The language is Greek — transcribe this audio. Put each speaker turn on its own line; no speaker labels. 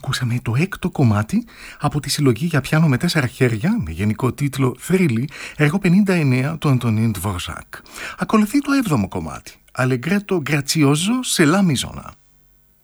Ακούσαμε το έκτο κομμάτι από τη συλλογή για πιάνο με 4 χέρια, με γενικό τίτλο Θρύλη, έργο 59 του Αντωνίν Ντβορζάκ. Ακολουθεί το 7ο κομμάτι, Allegretto grazioso se la misona.